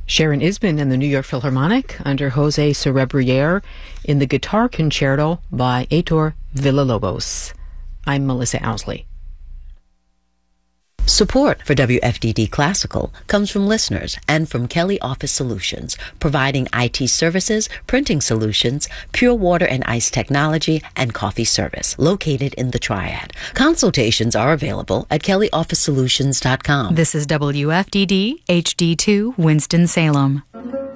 Sharon Isbin and the New York Philharmonic under Jose Cerebriere in the Guitar Concerto by Heitor Villa-Lobos. I'm Melissa Owsley. Support for WFDD Classical comes from listeners and from Kelly Office Solutions, providing IT services, printing solutions, pure water and ice technology, and coffee service, located in the Triad. Consultations are available at kellyofficesolutions.com. This is WFDD HD2 Winston-Salem.